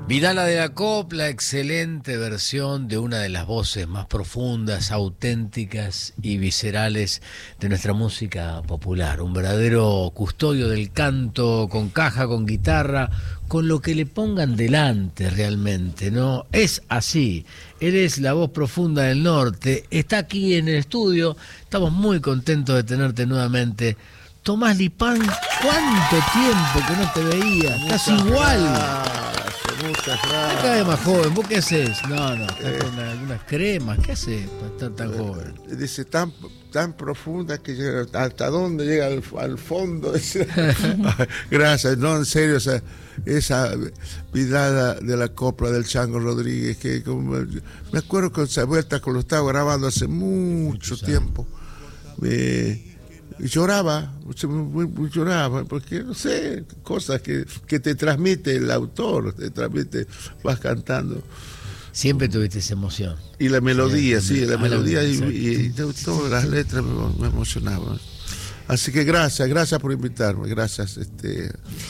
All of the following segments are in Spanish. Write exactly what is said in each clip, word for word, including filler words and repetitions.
Vidala de la Copla, excelente versión de una de las voces más profundas, auténticas y viscerales de nuestra música popular. Un verdadero custodio del canto, con caja, con guitarra, con lo que le pongan delante realmente, ¿no? Es así. Él es la voz profunda del norte, está aquí en el estudio, estamos muy contentos de tenerte nuevamente. Tomás Lipán, ¿cuánto tiempo que no te veía? Estás igual. Muchas gracias. Cada vez más joven, ¿vos qué haces? No, no, estás eh, con algunas cremas, ¿qué haces para estar tan eh, joven? Dice, tan, tan profunda que llega, ¿hasta dónde llega al, al fondo? Gracias, no, en serio, o sea, esa vidala de la copla del Chango Rodríguez, que como, me acuerdo con esa vuelta que lo estaba grabando hace mucho, mucho tiempo. Me, Y lloraba, lloraba, porque no sé, cosas que, que te transmite el autor, te transmite, vas cantando. Siempre tuviste esa emoción. Y la melodía, sí, sí la, ah, melodía la y, y, y todas las letras me, me emocionaban. Así que gracias, gracias por invitarme, gracias. Este,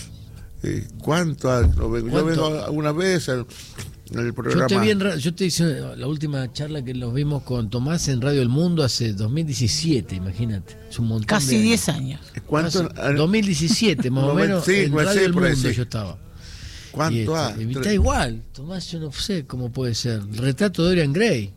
eh, ¿Cuánto? No vengo? Yo vengo una vez al, el programa. Yo te vi en, yo te hice la última charla que nos vimos con Tomás en Radio El Mundo hace dos mil diecisiete, imagínate. Es un montón. Casi diez años. ¿Cuánto? Hace, dos mil diecisiete, más o menos. Sí, en Radio El Mundo sí. yo estaba. ¿Cuánto ha? Este, está igual, Tomás, yo no sé cómo puede ser. El retrato de Dorian Gray.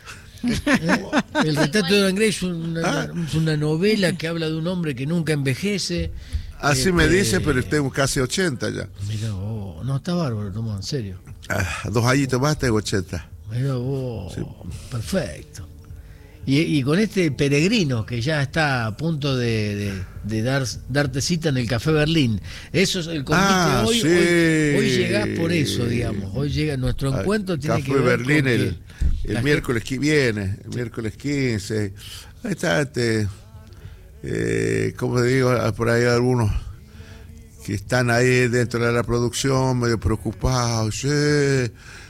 ¿Eh? El retrato de Dorian Gray es una, ah. es una novela que habla de un hombre que nunca envejece. Así este, me dice, pero tengo casi ochenta ya. Mira vos, no, está bárbaro, Tomás, en serio. Ah, dos añitos más tengo ochenta. Mira vos, sí. Perfecto. Y, y con este peregrino que ya está a punto de, de, de dar, darte cita en el Café Berlín. Eso es el convite ah, hoy, sí. hoy. Hoy llegás por eso, digamos. Hoy llega nuestro encuentro. Tiene Café que ver Berlín con el, que el miércoles que viene, el miércoles quince. Ahí está, este, eh, como digo, por ahí algunos que están ahí dentro de la producción medio preocupados. Sí.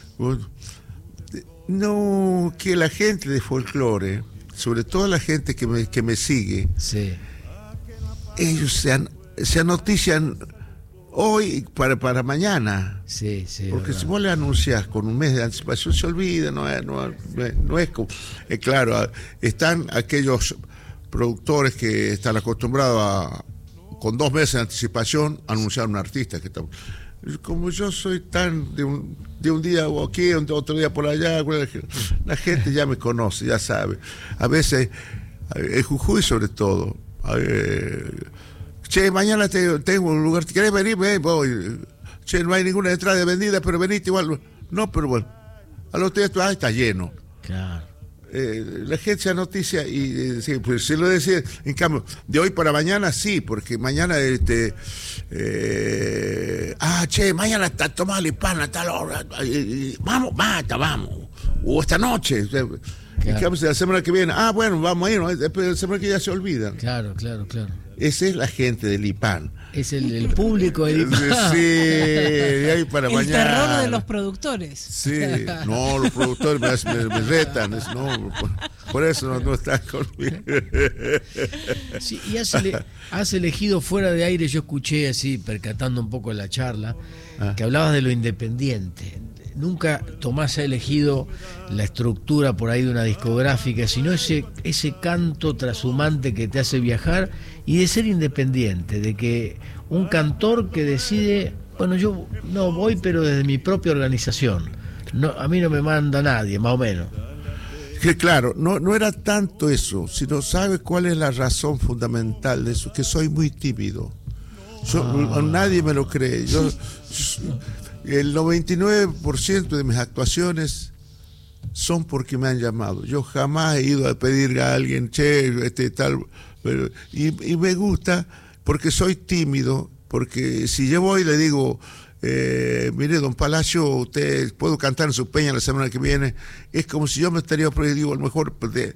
No, que la gente de folclore, sobre todo la gente que me, que me sigue, sí. ellos se, an, se anotician hoy para, para mañana. Sí, sí, porque verdad. Si vos le anunciás con un mes de anticipación, se olvida, no es, no, no es como. Eh, claro, están aquellos productores que están acostumbrados a, con dos meses de anticipación, anunciar a un artista que está. Como yo soy tan de un, de un día aquí, otro día por allá, la gente ya me conoce, ya sabe. A veces, en Jujuy sobre todo, eh, che, mañana te, tengo un lugar, ¿querés venir? Ven, voy. Che, no hay ninguna entrada vendida, pero veniste igual. No, pero bueno, al otro día ah, está lleno. Claro. Eh, la gente se anoticia y eh, sí, pues se lo decía, en cambio, de hoy para mañana sí, porque mañana este eh, ah, che, mañana está Tomás Lipán a tal hora, eh, vamos, basta, vamos, o esta noche, claro. En cambio, la semana que viene, ah, bueno, vamos a ir, ¿no? Después de la semana que ya se olvidan. Claro, claro, claro. Esa es la gente de Lipán. Es el, el público de Lipán. Sí, de ahí para el mañana. El terror de los productores. Sí, no, los productores me, me, me retan, no, por, por eso no, no están conmigo. Sí, y has, ele, has elegido fuera de aire, yo escuché así, percatando un poco la charla, ah. que hablabas de lo independiente. Nunca Tomás ha elegido la estructura por ahí de una discográfica, sino ese, ese canto trashumante que te hace viajar y de ser independiente, de que un cantor que decide, bueno, yo no voy, pero desde mi propia organización, no, a mí no me manda nadie, más o menos. Que claro, no, no era tanto eso, sino sabes cuál es la razón fundamental de eso, que soy muy tímido. Yo, ah. Nadie me lo cree. Yo, yo el noventa y nueve por ciento de mis actuaciones son porque me han llamado. Yo jamás he ido a pedir a alguien, che, este tal, pero, y, y me gusta porque soy tímido, porque si yo voy y le digo, eh, mire, don Palacio, usted puedo cantar en su peña la semana que viene, es como si yo me estaría prohibido, a lo mejor de,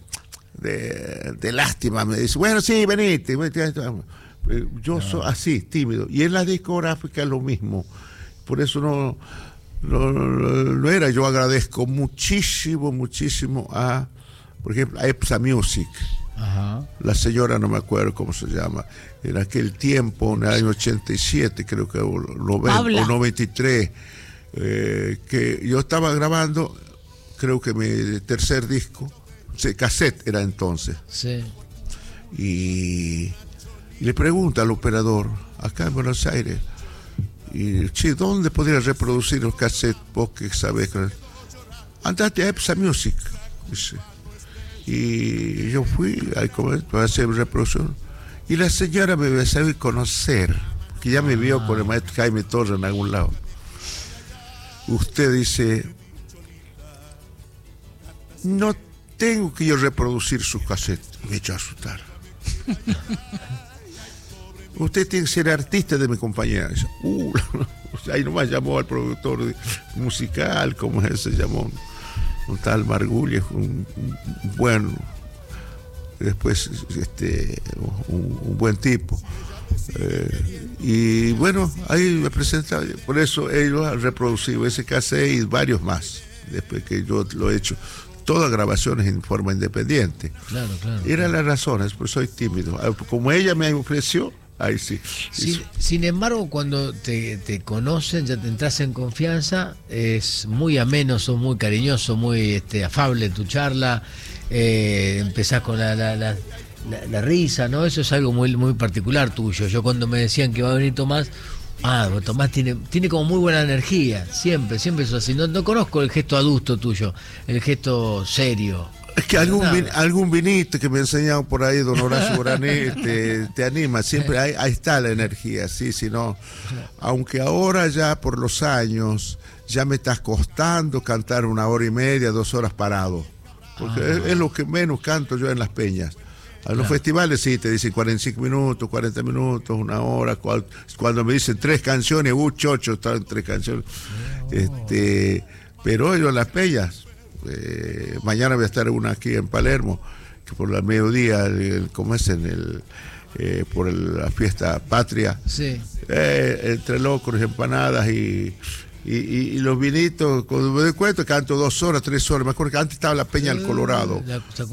de, de lástima, me dice, bueno, sí, venite, venite. Yo no. soy así, tímido, y en la discográfica es lo mismo. Por eso no, no, no, no era. Yo agradezco muchísimo, muchísimo a, por ejemplo, a EPSA Music. Ajá. La señora, no me acuerdo cómo se llama, en aquel tiempo, en el año ochenta y siete, creo que, o noventa, o noventa y tres, eh, que yo estaba grabando, creo que mi tercer disco, o sea, cassette era entonces. Sí. Y, y le pregunta al operador, acá en Buenos Aires, y, che, ¿dónde podría reproducir los cassettes? Vos que sabés. Andate a Epsa Music, dice. Y yo fui a, a hacer reproducción. Y la señora me sabe conocer, que ya me vio con el maestro Jaime Torres en algún lado. Usted dice, no tengo que yo reproducir sus cassettes. Me echó a asustar. Usted tiene que ser artista de mi compañía. Uh, ahí nomás llamó al productor musical, como se llamó, un tal Margulies, un, un buen, después este, un, un buen tipo. Eh, y bueno, ahí me presentaba, por eso ellos han reproducido ese cassette y varios más, después que yo lo he hecho. Todas grabaciones en forma independiente. Claro, claro. Era la razón, es por soy tímido. Como ella me ofreció, ahí sí. Sin, sin embargo, cuando te, te conocen, ya te entras en confianza, es muy ameno, sos muy cariñoso, muy este, afable en tu charla, eh, empezás con la, la, la, la, la risa, ¿no? Eso es algo muy, muy particular tuyo. Yo cuando me decían que va a venir Tomás, ah, Tomás tiene, tiene como muy buena energía, siempre, siempre eso así. No, no conozco el gesto adusto tuyo, el gesto serio. Es que algún, vin, algún vinito que me enseñaron por ahí, don Horacio Guaraní, te, te anima, siempre ahí, ahí está la energía, sí, si no, aunque ahora ya por los años ya me estás costando cantar una hora y media, dos horas parado, porque ah. es, es lo que menos canto yo en las peñas. A los claro. festivales sí, te dicen cuarenta y cinco minutos, cuarenta minutos, una hora. Cuando me dicen tres canciones, uh, chocho, están tres canciones. Oh. Este, pero yo en las peñas, eh, mañana voy a estar una aquí en Palermo, que por el mediodía, el, el, ¿cómo es? En el, eh, por el, la fiesta patria. Sí. Eh, entre locros, empanadas y... Y, y, y los vinitos, cuando me doy cuenta, canto dos horas, tres horas. Me acuerdo que antes estaba la Peña del Colorado.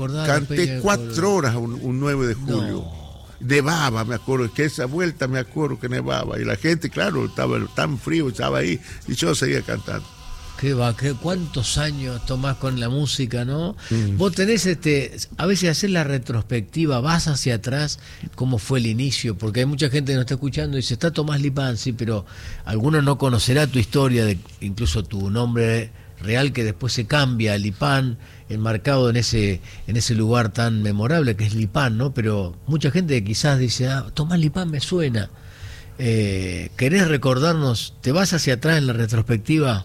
Canté cuatro horas un, un nueve de julio. No. Nevaba, me acuerdo, que esa vuelta me acuerdo que nevaba. Y la gente, claro, estaba tan frío, estaba ahí. Y yo seguía cantando. Qué va, qué, cuántos años tomás con la música, ¿no? Mm. Vos tenés, este, a veces hacer la retrospectiva, vas hacia atrás, cómo fue el inicio, porque hay mucha gente que nos está escuchando y dice, está Tomás Lipán, sí, pero alguno no conocerá tu historia, de, incluso tu nombre real que después se cambia a Lipán, enmarcado en ese, en ese lugar tan memorable que es Lipán, ¿no? Pero mucha gente quizás dice, ah, Tomás Lipán me suena. Eh, ¿Querés recordarnos, te vas hacia atrás en la retrospectiva?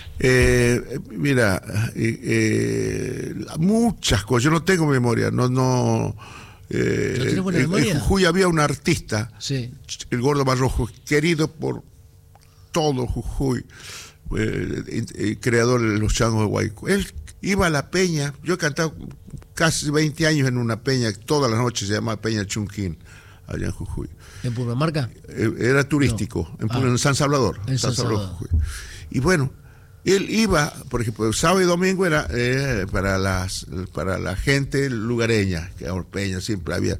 Eh, mira, eh, eh, muchas cosas, yo no tengo memoria, no, no, eh, ¿No tenés buena en, memoria? En Jujuy había un artista, sí. el Gordo Barrojo, querido por todo Jujuy, eh, eh, creador de los changos de Huayco. Él iba a la peña, yo he cantado casi veinte años en una peña, todas las noches se llama Peña Chunquín, allá en Jujuy. ¿En Purmamarca? Eh, era turístico, no. en, ah. en San Salvador, en San San Salvador, Jujuy. Y bueno, él iba, por ejemplo, sábado y domingo era eh, para las para la gente lugareña, que era peña, siempre había.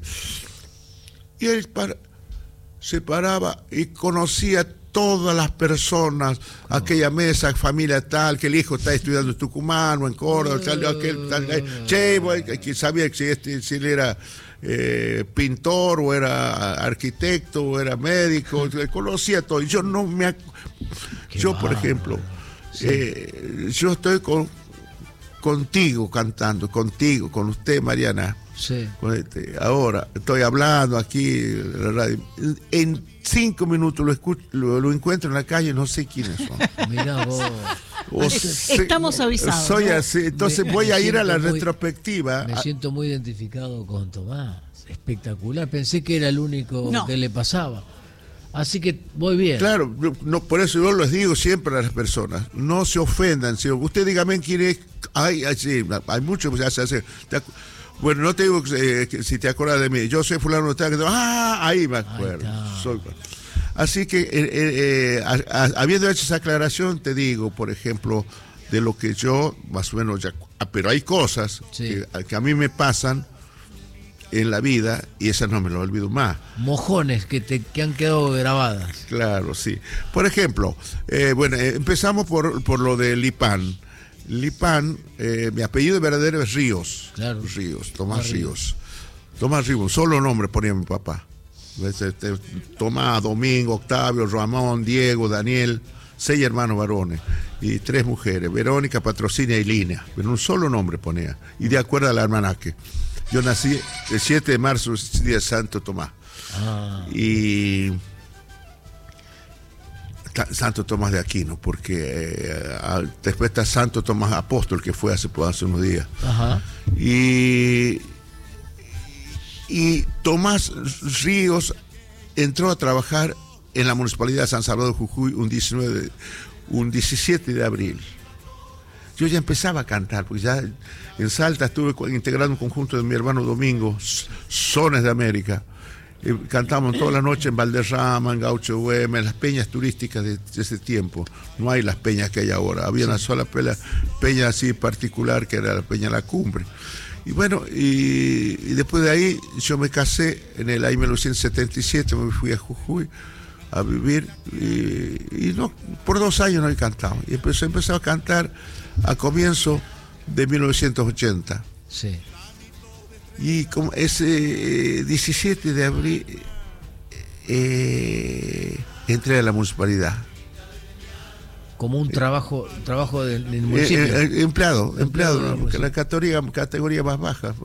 Y él para, se paraba y conocía todas las personas, oh. aquella mesa, familia tal, que el hijo está estudiando en Tucumán o en Córdoba, oh. tal, aquel, tal, che, que sabía que si, este, si él era eh, pintor o era arquitecto o era médico, conocía todo. Y yo no me ac- yo, por ejemplo, sí. eh, yo estoy con, contigo cantando, contigo, con usted, Mariana. Sí. Este, ahora estoy hablando aquí en la radio. En cinco minutos lo, escucho, lo, lo encuentro en la calle, no sé quiénes son. Mirá vos. O sea, estamos avisados. Soy ¿no? así, entonces me, voy me a ir a la muy, retrospectiva. Me siento muy identificado con Tomás. Espectacular. Pensé que era el único no. que le pasaba. Así que voy bien. Claro, no, por eso yo les digo siempre a las personas, no se ofendan. Si usted dígame quién es, hay, hay, sí, hay mucho que se hace. Bueno, no te digo eh, que si te acuerdas de mí, yo soy fulano de tal, que ah, ahí me acuerdo. Soy, así que, eh, eh, a, a, habiendo hecho esa aclaración, te digo, por ejemplo, de lo que yo, más o menos, ya, pero hay cosas sí. que, que a mí me pasan, en la vida, y esas no me lo olvido más. Mojones que, te, que han quedado grabadas. Claro, sí. Por ejemplo, eh, bueno, eh, empezamos por, por lo de Lipán. Lipán, eh, mi apellido verdadero es Ríos. Claro. Ríos, Tomás Ah, Ríos. Ríos. Tomás Ríos, solo nombre ponía mi papá. Este, Tomás, Domingo, Octavio, Ramón, Diego, Daniel, seis hermanos varones y tres mujeres, Verónica, Patrocinia y Línea. Pero un solo nombre ponía, y de acuerdo al almanaque. Yo nací el siete de marzo, día de Santo Tomás. Ah. Y Santo Tomás de Aquino, porque eh, después está Santo Tomás Apóstol, que fue hace, hace unos días. Ajá. Y, y Tomás Ríos entró a trabajar en la Municipalidad de San Salvador de Jujuy un, diecinueve, un diecisiete de abril. Yo ya empezaba a cantar, porque ya en Salta estuve integrando un conjunto de mi hermano Domingo, Sones de América. Eh, cantamos toda la noche en Valderrama, en Gaucho Güemes, en las peñas turísticas de, de ese tiempo. No hay las peñas que hay ahora. Había sí. una sola peña, peña así particular, que era la Peña La Cumbre. Y bueno, y, y después de ahí yo me casé en el año mil novecientos setenta y siete, me fui a Jujuy a vivir, y, y no, por dos años no he cantado. Y empecé, empecé a cantar a comienzo de mil novecientos ochenta. Sí. Y como ese eh, diecisiete de abril eh, entré a la municipalidad. Como un trabajo trabajo del, del municipio. Eh, eh, empleado, empleado, empleado ¿no? Municipio. La categoría, categoría más baja.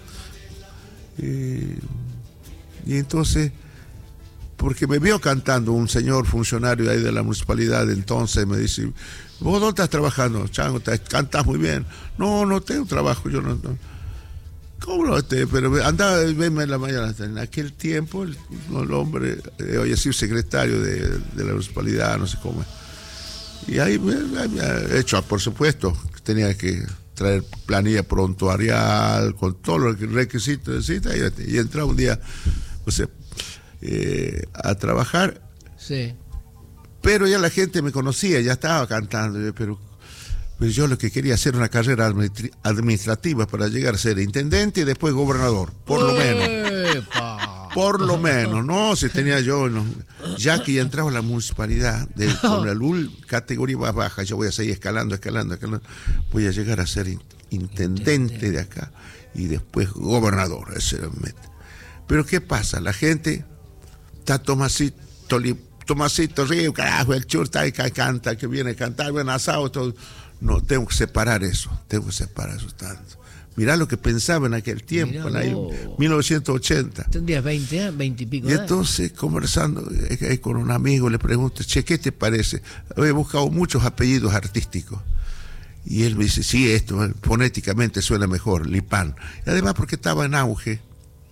Eh, y entonces, porque me vio cantando un señor funcionario ahí de la municipalidad de entonces, me dice: ¿vos dónde estás trabajando, Chango? ¿Cantás muy bien? No, no tengo trabajo, yo no... no. ¿Cómo no? Este, pero andaba, venme en la mañana. En aquel tiempo, el, el hombre, eh, había sido secretario de, de la municipalidad, no sé cómo. Y ahí me, me ha hecho, por supuesto, tenía que traer planilla prontuarial, con todos los requisitos, y, y entraba un día, o sea, eh, a trabajar. Sí. Pero ya la gente me conocía, ya estaba cantando, pero... Pero yo lo que quería hacer una carrera administrativa para llegar a ser intendente y después gobernador, por lo menos. ¡Epa! Por lo menos, no, si tenía yo, no, ya que ya entraba a la municipalidad, de, con la L U L categoría más baja, yo voy a seguir escalando, escalando, escalando, voy a llegar a ser in, intendente de acá y después gobernador, ese era el meta. Pero ¿qué pasa? La gente está Tomasito, Tomasito Río, carajo, el churta y canta, que viene a cantar, viene asado, todo. No, tengo que separar eso, tengo que separar eso tanto. Mirá lo que pensaba en aquel tiempo, en el mil novecientos ochenta. Tendrías veinte, veinte y pico. Y entonces, conversando eh, con un amigo, le pregunto: che, ¿qué te parece? He buscado muchos apellidos artísticos. Y él me dice: sí, esto fonéticamente suena mejor, Lipán. Y además porque estaba en auge,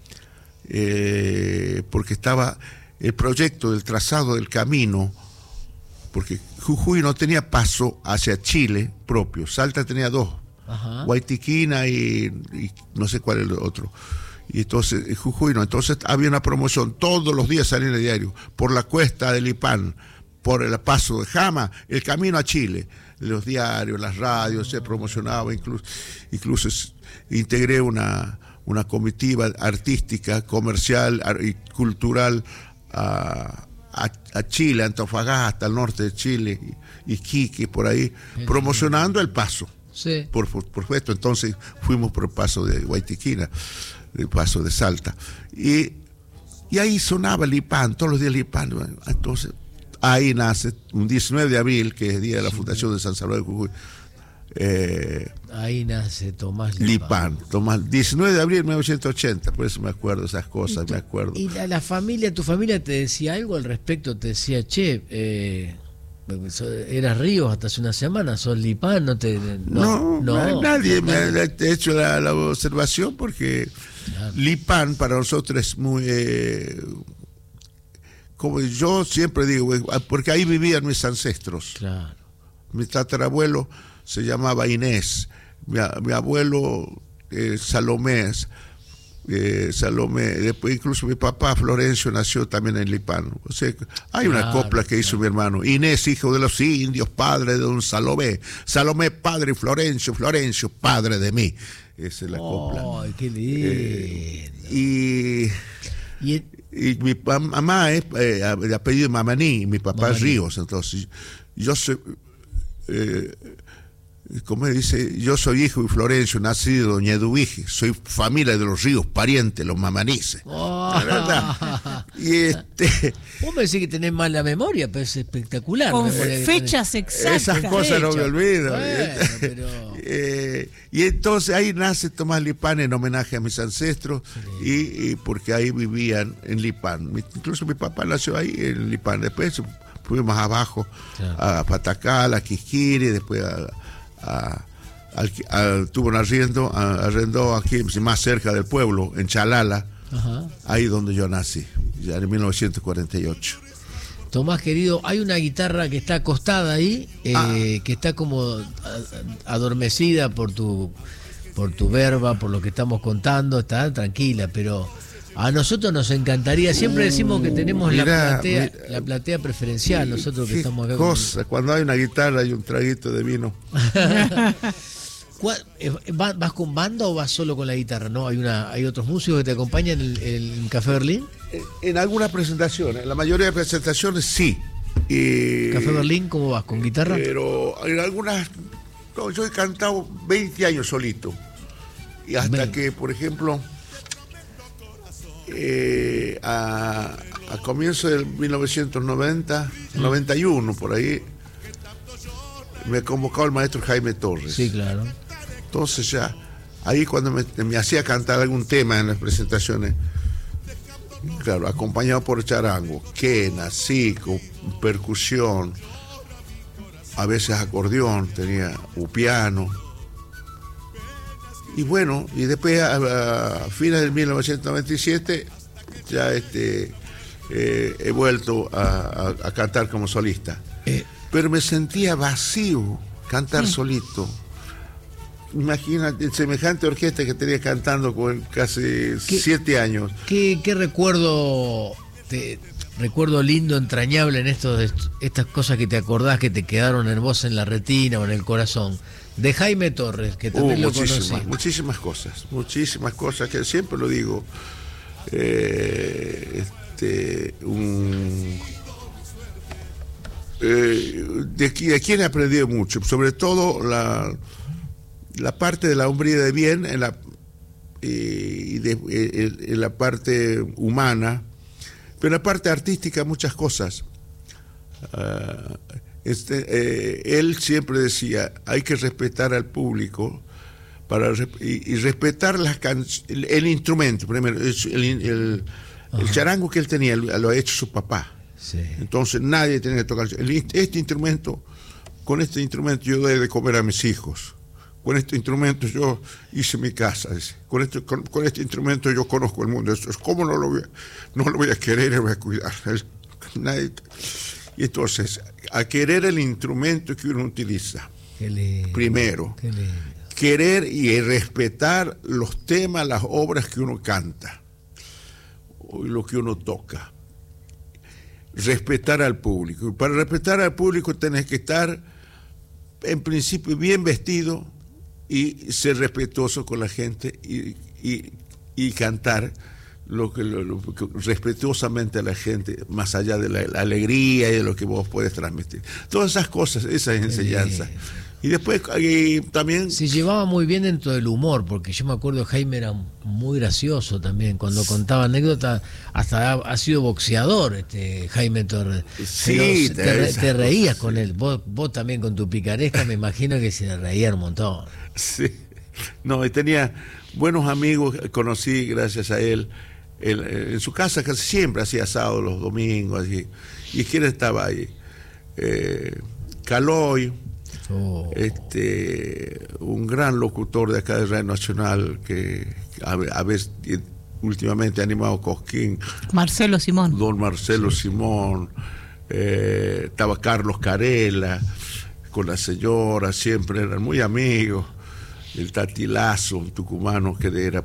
eh, porque estaba el proyecto del trazado del camino, porque Jujuy no tenía paso hacia Chile propio, Salta tenía dos, Ajá. Guaytiquina y, y no sé cuál es el otro, y entonces Jujuy no, entonces había una promoción, todos los días salía en el diario, por la cuesta de Lipán, por el paso de Jama, el camino a Chile, los diarios, las radios, se promocionaba, incluso, incluso integré una, una comitiva artística, comercial y cultural a A, a Chile, Antofagasta, al norte de Chile, y Iquique, por ahí, promocionando el paso. Sí. Por, por, por supuesto, entonces fuimos por el paso de Guaytiquina, el paso de Salta. Y, y ahí sonaba Lipán, todos los días Lipán. Entonces, ahí nace un diecinueve de abril, que es el día de la fundación de San Salvador de Jujuy. Eh, ahí nace Tomás Lipán. Lipán, Tomás, diecinueve de abril de mil novecientos ochenta, por eso me acuerdo esas cosas, tu, me acuerdo. ¿Y la, la familia, tu familia te decía algo al respecto? Te decía: che, eh, eras Ríos hasta hace una semana, sos Lipán, no te... No, no, no nadie me ha hecho la, la observación, porque claro. Lipán para nosotros es muy... Eh, como yo siempre digo, porque ahí vivían mis ancestros. Claro. Mi tatarabuelo se llamaba Inés, mi, mi abuelo eh, Salomé, eh, Salomé, después incluso mi papá Florencio nació también en Lipán. O sea, hay una claro, copla que hizo claro. mi hermano: Inés, hijo de los indios, padre de un Salomé, Salomé, padre, y Florencio, Florencio, padre de mí. esa es la copla. ¡Ay, qué lindo! Eh, y, y, el, y mi pa, mamá es eh, de apellido Mamaní, mi papá Mamaní. es Ríos, entonces yo soy, eh, como dice, yo soy hijo de Florencio, nacido de Doña Eduvige, soy familia de los Ríos, parientes, los mamanices. Oh. La verdad. Y este, vos me decís que tenés mala memoria, pero es espectacular. Con memoria fechas exactas. esas cosas no me olvido. Bueno, pero... eh, y entonces ahí nace Tomás Lipán en homenaje a mis ancestros, sí. y, y porque ahí vivían en Lipán. Incluso mi papá nació ahí en Lipán. Después fuimos abajo, claro, a Patacal, a Quisquiri, después a... A, al, al, tuvo un arriendo, a, arrendó aquí más cerca del pueblo, en Chalala. Ajá. Ahí donde yo nací, ya en mil novecientos cuarenta y ocho. Tomás, querido, hay una guitarra que está acostada ahí, eh, ah. que está como adormecida por tu, por tu verba, por lo que estamos contando, está tranquila, pero a nosotros nos encantaría, siempre decimos que tenemos mirá, la platea, mirá, la platea preferencial, nosotros que estamos acá. Cosa, con... cuando hay una guitarra y un traguito de vino. ¿Vas con banda o vas solo con la guitarra? No, hay una, hay otros músicos que te acompañan en, en Café Berlín. En, en algunas presentaciones, en la mayoría de presentaciones sí. Y, ¿Café Berlín cómo vas? ¿Con guitarra? Pero en algunas, no, yo he cantado veinte años solito. Y hasta veinte. Que, por ejemplo, eh, a, a comienzos del mil novecientos noventa, mm. noventa y uno, por ahí, me convocó el maestro Jaime Torres. Sí, claro. Entonces ya, ahí cuando me, me hacía cantar algún tema en las presentaciones, claro, acompañado por charango, quena, sico, percusión, a veces acordeón, tenía un piano. Y bueno, y después a, a fines del mil novecientos noventa y siete ya este, eh, he vuelto a, a, a cantar como solista. Eh. Pero me sentía vacío cantar sí. solito. Imagínate, semejante orquesta que tenía cantando con casi ¿Qué, siete años. ¿Qué, qué recuerdo, te, recuerdo lindo, entrañable en estos, estas cosas que te acordás que te quedaron en vos en la retina o en el corazón? De Jaime Torres, que también uh, lo muchísimas, conocí. Muchísimas cosas, muchísimas cosas, que siempre lo digo. Eh, este, un... Eh, de, de quien he aprendido mucho, sobre todo la, la parte de la hombría de bien en la, eh, y de, eh, en la parte humana, pero en la parte artística muchas cosas. Uh, este, eh, él siempre decía, hay que respetar al público para y, y respetar las can el, el instrumento, primero, el, el, el, el charango que él tenía lo ha hecho su papá. Sí. Entonces nadie tiene que tocar este instrumento. Con este instrumento yo doy de comer a mis hijos. Con este instrumento yo hice mi casa. Con este, con, con este instrumento yo conozco el mundo. ¿Cómo no lo voy a, no lo voy a querer? Lo voy a cuidar. Nadie. Y entonces, a querer el instrumento que uno utiliza. Qué lindo, primero. Qué lindo. Querer y respetar los temas, las obras que uno canta. Y lo que uno toca. Respetar al público. Para respetar al público tenés que estar, en principio, bien vestido y ser respetuoso con la gente y, y, y cantar lo que, lo, lo, respetuosamente a la gente, más allá de la, la alegría y de lo que vos puedes transmitir. Todas esas cosas, esas enseñanzas. Y después y también... Se llevaba muy bien dentro del humor, porque yo me acuerdo Jaime era muy gracioso también, cuando contaba anécdotas, hasta ha, ha sido boxeador este Jaime Torres. Sí, te, te, te reías con él, vos, vos también con tu picaresca, me imagino que se reía un montón. Sí, no, y tenía buenos amigos, conocí gracias a él, él en su casa casi siempre hacía asado los domingos, allí, y quién estaba ahí, eh, Caloy. Oh. Este, un gran locutor de acá de Radio Nacional que a, a veces últimamente ha animado Cosquín, Marcelo Simón, don Marcelo sí. Simón, eh, estaba Carlos Carela con la señora, siempre eran muy amigos. El Tatilazo, un tucumano que era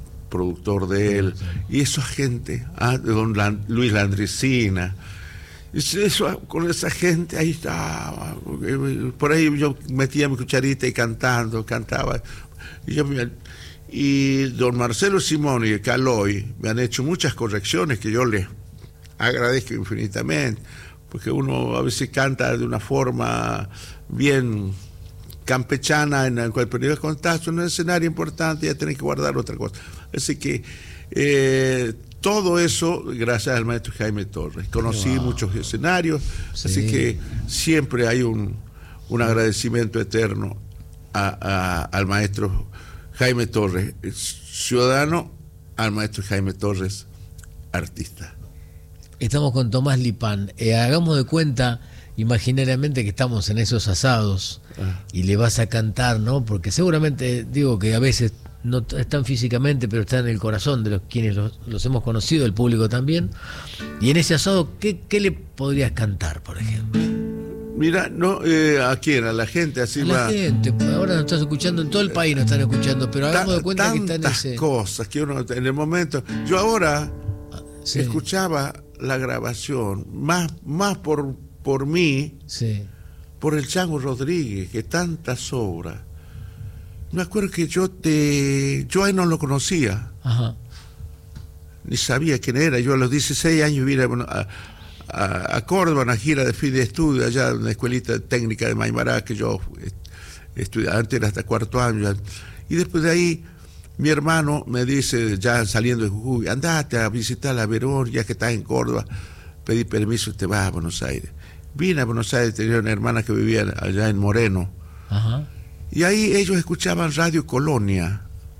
productor de él, sí. Y esa gente, ah, don Lan, Luis Landricina. Eso, con esa gente ahí estaba. Por ahí yo metía mi cucharita y cantando, cantaba. Y, yo, y don Marcelo Simón y el Caloi me han hecho muchas correcciones que yo les agradezco infinitamente, porque uno a veces canta de una forma bien campechana en el cual periodo de contacto, en un escenario importante ya tenés que guardar otra cosa. Así que eh, todo eso gracias al maestro Jaime Torres. Conocí wow. muchos escenarios, sí. así que siempre hay un, un agradecimiento eterno a, a, al maestro Jaime Torres, ciudadano, al maestro Jaime Torres, artista. Estamos con Tomás Lipán. Eh, hagamos de cuenta imaginariamente que estamos en esos asados ah. y le vas a cantar, ¿no? Porque seguramente, digo que a veces no están físicamente, pero están en el corazón de los quienes los, los hemos conocido, el público también. Y en ese asado, ¿qué, qué le podrías cantar, por ejemplo? Mira, no, eh, ¿a quién? A la gente, así a va. la gente, ahora nos estás escuchando, en todo el país nos están escuchando, pero hagamos de cuenta que están en ese... cosas que uno, en el momento... Yo ahora sí. escuchaba la grabación, más, más por, por mí, sí. por el Chango Rodríguez, que tantas obras. Me acuerdo que yo te... Yo ahí no lo conocía. Ajá. Ni sabía quién era. Yo a los dieciséis años vine a, a, a Córdoba, una gira de fin de estudio, allá en la escuelita técnica de Maimará, que yo estudié, antes era hasta cuarto año. Y después de ahí, mi hermano me dice, ya saliendo de Jujuy, andate a visitar a Verón, ya que estás en Córdoba, pedí permiso, te vas a Buenos Aires. Vine a Buenos Aires, tenía una hermana que vivía allá en Moreno. Ajá. Y ahí ellos escuchaban Radio Colonia.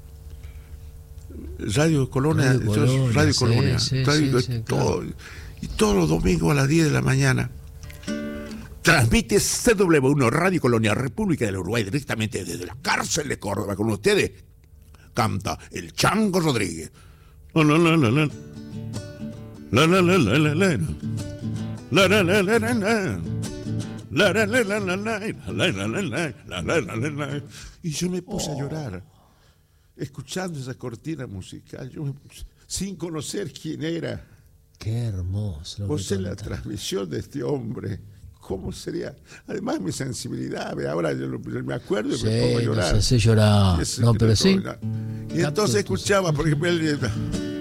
Radio Colonia, Radio Colonia, Radio sí, Colonia. Sí, Radio, sí, sí, todo, claro. Y todos los domingos a las diez de la mañana. Transmite C W uno Radio Colonia, República del Uruguay, directamente desde la cárcel de Córdoba. Con ustedes canta el Chango Rodríguez. La la la la la. La la la la la la. La la la la la la. La la la la la la la la la la la la. Y yo me puse a llorar escuchando esa cortina musical, yo me puse, sin conocer quién era. Qué hermoso. Vos en la transmisión de este hombre, ¿cómo sería? Además mi sensibilidad, ahora yo me acuerdo y sí, me pongo a llorar. No sé, llorar. No, pero sí. Y entonces escuchaba, por ejemplo, él